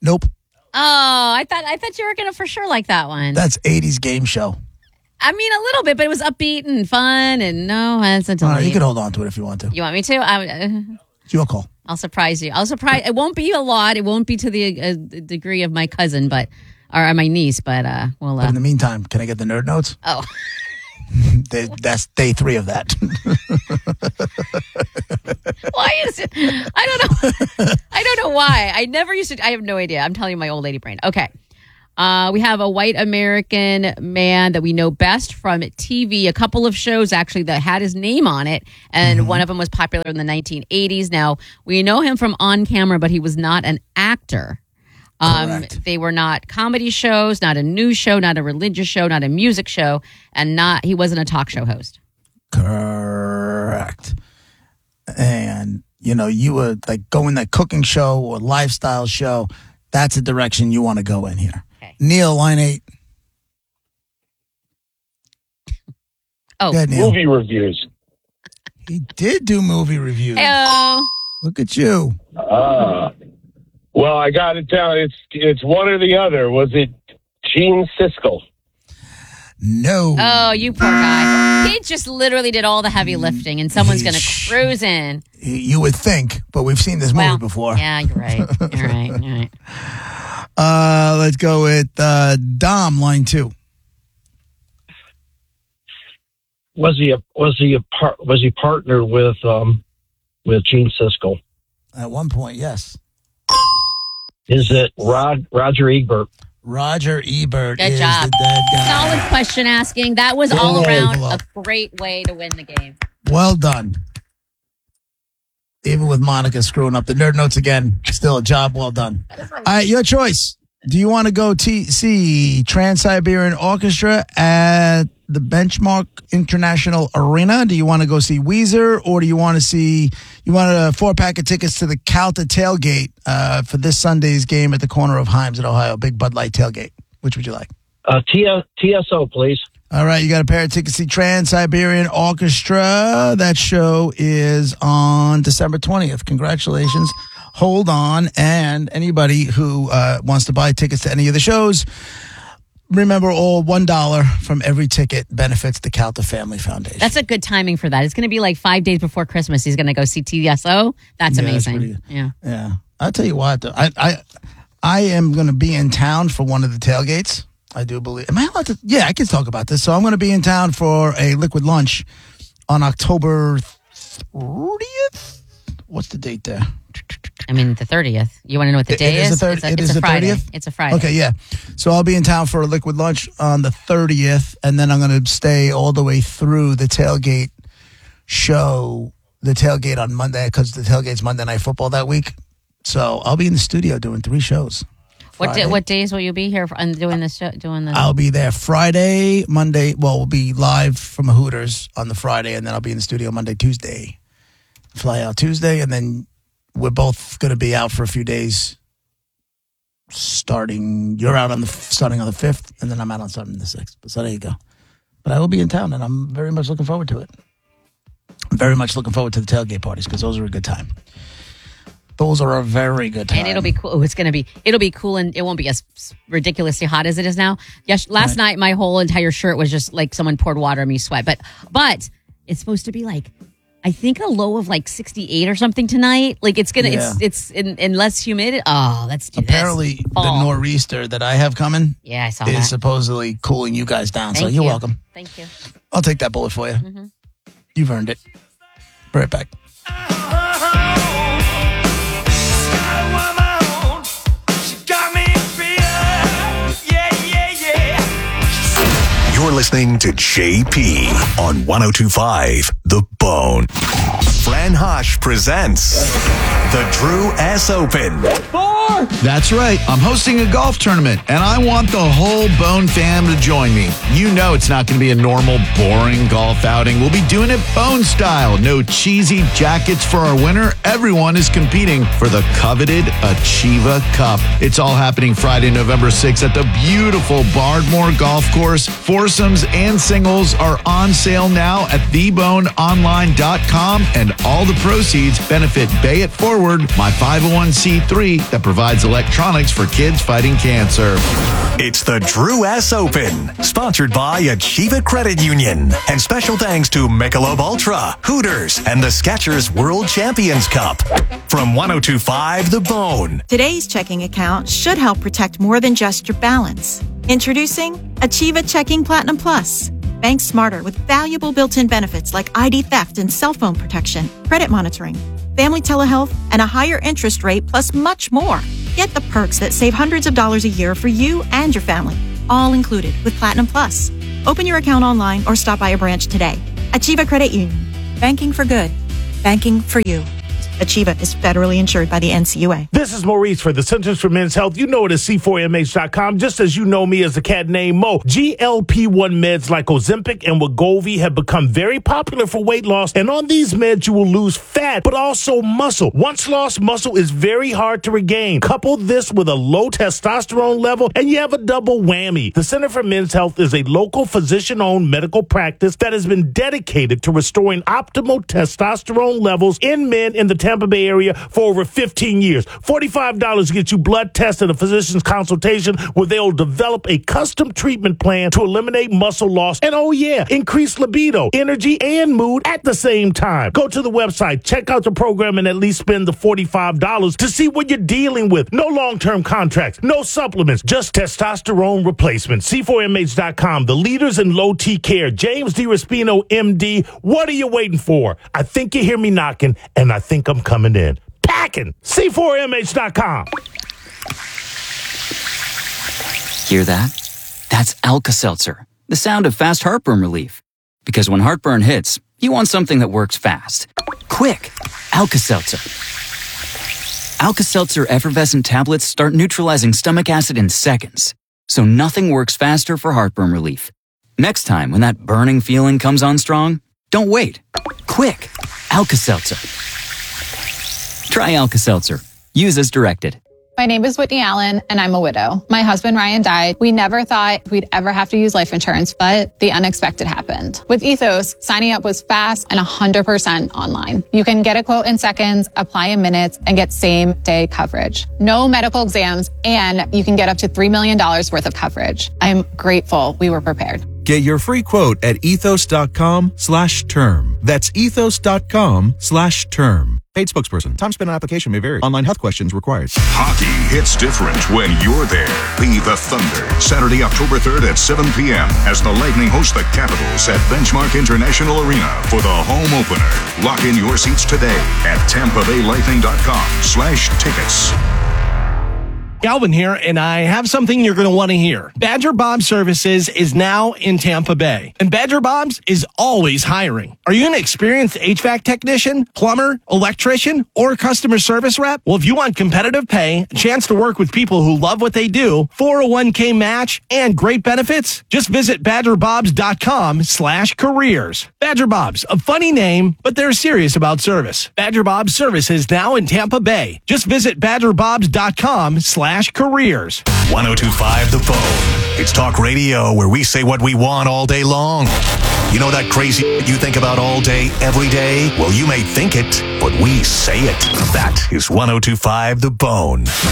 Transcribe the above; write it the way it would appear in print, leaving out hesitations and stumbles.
Nope. Oh, I thought you were going to for sure like that one. That's 80s game show. I mean, a little bit, but it was upbeat and fun. And no, that's a delete. You can hold on to it if you want to. You want me to? It's your call. I'll surprise you. It won't be a lot. It won't be to the degree of my cousin, or my niece, but we'll. But in the meantime, can I get the nerd notes? Oh. That's day 3 of that. Why is it? I don't know. I don't know why. I never used to. I have no idea. I'm telling you my old lady brain. Okay. We have a white American man that we know best from TV, a couple of shows actually that had his name on it. And one of them was popular in the 1980s. Now, we know him from On Camera, but he was not an actor. They were not comedy shows, not a news show, not a religious show, not a music show, and he wasn't a talk show host. Correct. And, you would like go in that cooking show or lifestyle show. That's a direction you want to go in here. Okay. Neil, line 8. Oh, ahead, Neil. Movie reviews. He did do movie reviews. Hello. Look at you. Well, I got to tell you, it's one or the other. Was it Gene Siskel? No. Oh, you poor guy. He just literally did all the heavy lifting, and someone's going to cruise in. You would think, but we've seen this movie before. Yeah, you're right. You're right. Let's go with Dom, line 2. Was he partnered with Gene Siskel? At one point, yes. Is it Roger Ebert? Roger Ebert Good is job. the dead guy. Solid question asking. That was all around a great way to win the game. Well done. Even with Monica screwing up the nerd notes again, still a job well done. All right, your choice. Do you want to go see Trans-Siberian Orchestra at the Benchmark International Arena? Do you want to go see Weezer, or do you want a 4-pack of tickets to the Calta tailgate for this Sunday's game at the corner of Himes in Ohio, big Bud Light tailgate? Which would you like? TSO, please. All right, you got a pair of tickets to see Trans-Siberian Orchestra. That show is on December 20th. Congratulations. Hold on. And anybody who wants to buy tickets to any of the shows, remember, all $1 from every ticket benefits the Calta Family Foundation. That's a good timing for that. It's going to be like 5 days before Christmas. He's going to go see TSO. That's amazing. Yeah. I'll tell you what, though. I am going to be in town for one of the tailgates. I do believe. Am I allowed to? Yeah, I can talk about this. So I'm going to be in town for a liquid lunch on October 30th. What's the date there? I mean, the 30th. You want to know what the day is? It's a Friday. 30th? It's a Friday. Okay, yeah. So I'll be in town for a liquid lunch on the 30th, and then I'm going to stay all the way through the tailgate show, the tailgate on Monday, because the tailgate's Monday Night Football that week. So I'll be in the studio doing 3 shows. What days will you be here doing this show? I'll be there Friday, Monday. Well, we'll be live from Hooters on the Friday, and then I'll be in the studio Monday, Tuesday. Fly out Tuesday, and then we're both going to be out for a few days. You're out starting on the 5th, and then I'm out on starting the 6th. So there you go. But I will be in town, and I'm very much looking forward to it. I'm very much looking forward to the tailgate parties because those are a good time. Those are a very good time. And it'll be cool. It'll be cool, and it won't be as ridiculously hot as it is now. Yes, last night my whole entire shirt was just like someone poured water on me, sweat. But it's supposed to be like, I think a low of like 68 or something tonight. Like it's in less humid. Oh, apparently the nor'easter that I have coming. Yeah, I saw is that. Supposedly cooling you guys down. So you're welcome. Thank you. I'll take that bullet for you. Mm-hmm. You've earned it. Be right back. You're listening to JP on 102.5 The Bone. Fran Hosh presents the Drew S. Open. That's right. I'm hosting a golf tournament, and I want the whole Bone fam to join me. You know it's not going to be a normal, boring golf outing. We'll be doing it Bone style. No cheesy jackets for our winner. Everyone is competing for the coveted Achieva Cup. It's all happening Friday, November 6th at the beautiful Bardmore Golf Course. Foursomes and singles are on sale now at theboneonline.com and all the proceeds benefit Bay It Forward, my 501c3 that provides electronics for kids fighting cancer. It's the Drew S. Open, sponsored by Achieva Credit Union. And special thanks to Michelob Ultra, Hooters, and the Skechers World Champions Cup. From 102.5 The Bone. Today's checking account should help protect more than just your balance. Introducing Achieva Checking Platinum Plus. Bank smarter with valuable built-in benefits like ID theft and cell phone protection, credit monitoring, family telehealth, and a higher interest rate, plus much more. Get the perks that save hundreds of dollars a year for you and your family, all included with Platinum Plus. Open your account online or stop by a branch today. Achieva Credit Union. Banking for good. Banking for you. Achieva is federally insured by the NCUA. This is Maurice for the Centers for Men's Health. You know it as C4MH.com, just as you know me as the cat named Mo. GLP-1 meds like Ozempic and Wegovy have become very popular for weight loss, and on these meds you will lose fat, but also muscle. Once lost muscle is very hard to regain. Couple this with a low testosterone level, and you have a double whammy. The Center for Men's Health is a local physician-owned medical practice that has been dedicated to restoring optimal testosterone levels in men in the Tampa Bay area for over 15 years. $45 to get you blood tests and a physician's consultation where they'll develop a custom treatment plan to eliminate muscle loss and, oh yeah, increase libido, energy, and mood at the same time. Go to the website, check out the program, and at least spend the $45 to see what you're dealing with. No long-term contracts, no supplements, just testosterone replacement. C4MH.com, the leaders in low T care. James D. Raspino, MD. What are you waiting for? I think you hear me knocking, and I think I'm coming in. Packing. C4MH.com. Hear that? That's Alka-Seltzer, the sound of fast heartburn relief. Because when heartburn hits, you want something that works fast. Quick. Alka-Seltzer. Alka-Seltzer effervescent tablets start neutralizing stomach acid in seconds. So nothing works faster for heartburn relief. Next time when that burning feeling comes on strong, don't wait. Quick. Alka-Seltzer. Try Alka-Seltzer. Use as directed. My name is Whitney Allen, and I'm a widow. My husband, Ryan, died. We never thought we'd ever have to use life insurance, but the unexpected happened. With Ethos, signing up was fast and 100% online. You can get a quote in seconds, apply in minutes, and get same-day coverage. No medical exams, and you can get up to $3 million worth of coverage. I'm grateful we were prepared. Get your free quote at ethos.com/term. That's ethos.com/term. Paid spokesperson. Time spent on application may vary. Online health questions required. Hockey hits different when you're there. Be the Thunder. Saturday, October 3rd at 7 p.m. as the Lightning host the Capitals at Benchmark International Arena for the home opener. Lock in your seats today at TampaBayLightning.com/tickets. Galvin here, and I have something you're going to want to hear. Badger Bob Services is now in Tampa Bay, and Badger Bob's is always hiring. Are you an experienced HVAC technician, plumber, electrician, or customer service rep? Well, if you want competitive pay, a chance to work with people who love what they do, 401k match, and great benefits, just visit BadgerBobs.com/careers. Badger Bob's, a funny name, but they're serious about service. Badger Bob's Services now in Tampa Bay. Just visit BadgerBobs.com/careers. 102.5 The Bone. It's talk radio where we say what we want all day long. You know that crazy you think about all day, every day? Well, you may think it, but we say it. That is 102.5 The Bone.